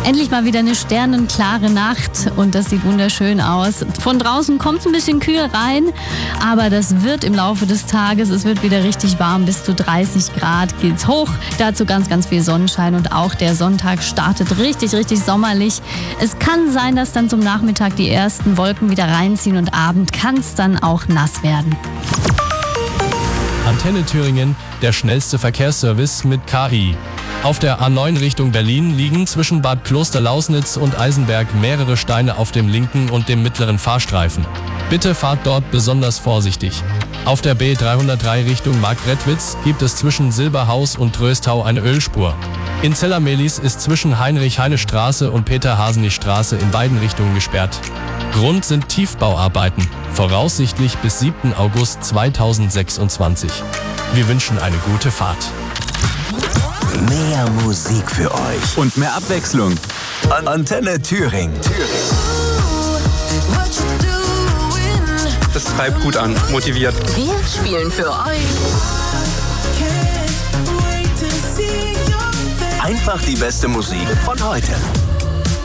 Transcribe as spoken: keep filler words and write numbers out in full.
Endlich mal wieder eine sternenklare Nacht und das sieht wunderschön aus. Von draußen kommt es ein bisschen kühl rein, aber das wird im Laufe des Tages, es wird wieder richtig warm, bis zu dreißig Grad geht's hoch. Dazu ganz, ganz viel Sonnenschein und auch der Sonntag startet richtig, richtig sommerlich. Es kann sein, dass dann zum Nachmittag die ersten Wolken wieder reinziehen und Abend kann es dann auch nass werden. Antenne Thüringen, der schnellste Verkehrsservice mit K I. Auf der A neun Richtung Berlin liegen zwischen Bad Klosterlausnitz und Eisenberg mehrere Steine auf dem linken und dem mittleren Fahrstreifen. Bitte fahrt dort besonders vorsichtig. Auf der B dreihundertdrei Richtung Marktredwitz gibt es zwischen Silberhaus und Tröstau eine Ölspur. In Zellermelis ist zwischen Heinrich-Heine-Straße und Peter-Hasenich-Straße in beiden Richtungen gesperrt. Grund sind Tiefbauarbeiten, voraussichtlich bis siebten August zweitausendsechsundzwanzig. Wir wünschen eine gute Fahrt. Mehr Musik für euch und mehr Abwechslung. An Antenne Thüringen. Das treibt gut an, motiviert. Wir spielen für euch Einfach die beste Musik von heute.